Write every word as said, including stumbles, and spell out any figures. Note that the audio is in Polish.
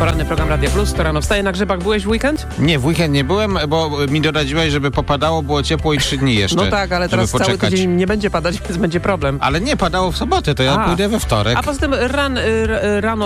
Poranny program Radia Plus, to rano wstaje na grzybach. Byłeś w weekend? Nie, w weekend nie byłem, bo mi doradziłeś, żeby popadało, było ciepło i trzy dni jeszcze. No tak, ale teraz cały tydzień nie będzie padać, więc będzie problem. Ale nie, padało w sobotę, to ja A. pójdę we wtorek. A poza tym ran, rano